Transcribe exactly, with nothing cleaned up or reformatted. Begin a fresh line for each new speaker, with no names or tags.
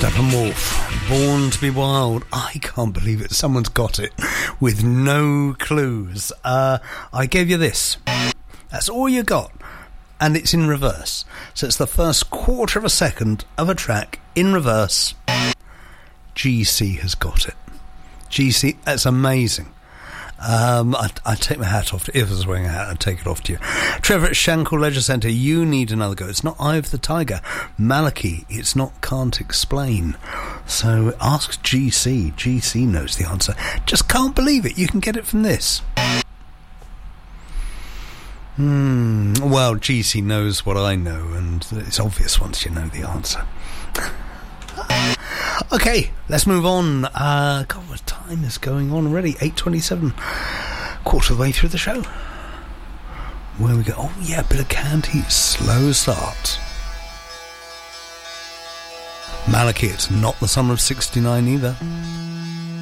Steppenwolf, Born to be Wild. I can't believe it. Someone's got it with no clues. Uh, I gave you this. That's all you got. And it's in reverse. So it's the first quarter of a second of a track in reverse. G C has got it. G C, that's amazing. Um, I, I take my hat off to, if I was wearing a hat, I'd take it off to you. Trevor at Shankill Leisure Centre, you need another go. It's not Eye of the Tiger. Malachi, it's not Can't Explain. So ask G C. G C knows the answer. Just can't believe it. You can get it from this. Hmm. Well, G C knows what I know, and it's obvious once you know the answer. Okay, let's move on. Uh, God, what time is going on already? eight twenty-seven. Quarter of the way through the show. Where we go? Oh, yeah, a bit of Canty. Slow start. Malachi, it's not the summer of sixty-nine either.